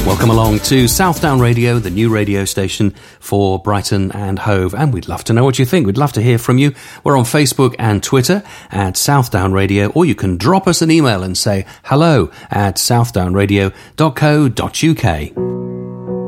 Welcome along to Southdown Radio, the new radio station for Brighton and Hove, and we'd love to know what you think. We'd love to hear from you. We're on Facebook and Twitter at Southdown Radio, or you can drop us an email and say hello at southdownradio.co.uk.